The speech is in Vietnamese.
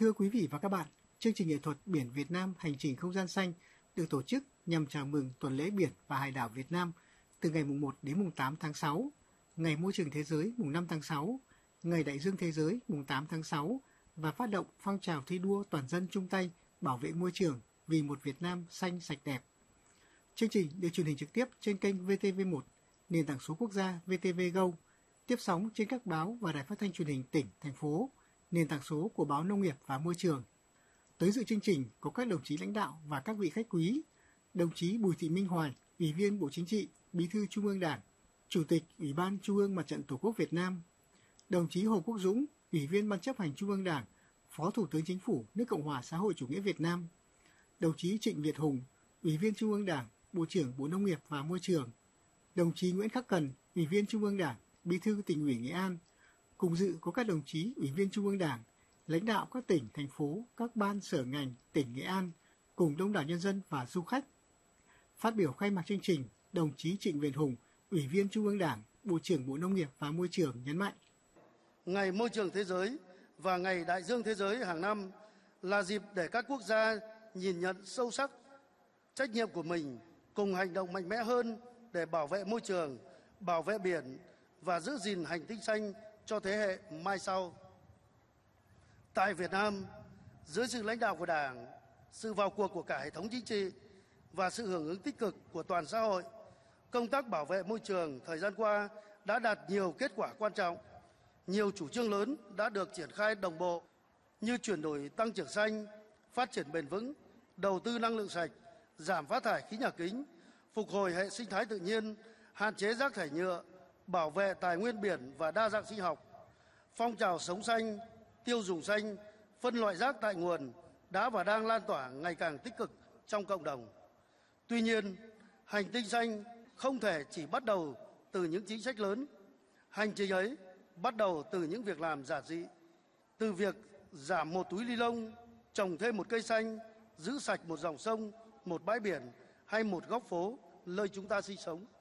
Thưa quý vị và các bạn, chương trình nghệ thuật Biển Việt Nam Hành trình không gian xanh được tổ chức nhằm chào mừng tuần lễ biển và hải đảo Việt Nam từ ngày mùng 1 đến mùng 8 tháng 6, ngày môi trường thế giới mùng 5 tháng 6, ngày đại dương thế giới mùng 8 tháng 6 và phát động phong trào thi đua toàn dân chung tay bảo vệ môi trường vì một Việt Nam xanh sạch đẹp. Chương trình được truyền hình trực tiếp trên kênh VTV1, nền tảng số quốc gia VTV Go, tiếp sóng trên các báo và đài phát thanh truyền hình tỉnh, thành phố, nền tảng số của báo Nông nghiệp và Môi trường. Tới dự chương trình có các đồng chí lãnh đạo và các vị khách quý, đồng chí Bùi Thị Minh Hoài, Ủy viên Bộ Chính trị, Bí thư Trung ương Đảng, Chủ tịch Ủy ban Trung ương Mặt trận Tổ quốc Việt Nam, đồng chí Hồ Quốc Dũng, Ủy viên Ban chấp hành Trung ương Đảng, Phó Thủ tướng Chính phủ nước Cộng hòa xã hội chủ nghĩa Việt Nam, đồng chí Trịnh Việt Hùng, Ủy viên Trung ương Đảng, Bộ trưởng Bộ Nông nghiệp và Môi trường, đồng chí Nguyễn Khắc Cần, Ủy viên Trung ương Đảng, Bí thư Tỉnh ủy Nghệ An. Cùng dự có các đồng chí Ủy viên Trung ương Đảng, lãnh đạo các tỉnh, thành phố, các ban sở ngành tỉnh Nghệ An, cùng đông đảo nhân dân và du khách. Phát biểu khai mạc chương trình, đồng chí Trịnh Việt Hùng, Ủy viên Trung ương Đảng, Bộ trưởng Bộ Nông nghiệp và Môi trường nhấn mạnh: Ngày Môi trường Thế giới và Ngày Đại dương Thế giới hàng năm là dịp để các quốc gia nhìn nhận sâu sắc trách nhiệm của mình, cùng hành động mạnh mẽ hơn để bảo vệ môi trường, bảo vệ biển và giữ gìn hành tinh xanh cho thế hệ mai sau. Tại Việt Nam, dưới sự lãnh đạo của Đảng, sự vào cuộc của cả hệ thống chính trị và sự hưởng ứng tích cực của toàn xã hội, công tác bảo vệ môi trường thời gian qua đã đạt nhiều kết quả quan trọng. Nhiều chủ trương lớn đã được triển khai đồng bộ như chuyển đổi tăng trưởng xanh, phát triển bền vững, đầu tư năng lượng sạch, giảm phát thải khí nhà kính, phục hồi hệ sinh thái tự nhiên, hạn chế rác thải nhựa, bảo vệ tài nguyên biển và đa dạng sinh học. Phong trào sống xanh, tiêu dùng xanh, phân loại rác tại nguồn đã và đang lan tỏa ngày càng tích cực trong cộng đồng. Tuy nhiên, hành tinh xanh không thể chỉ bắt đầu từ những chính sách lớn. Hành trình ấy bắt đầu từ những việc làm giản dị, từ việc giảm một túi ni lông, trồng thêm một cây xanh, giữ sạch một dòng sông, một bãi biển hay một góc phố nơi chúng ta sinh sống.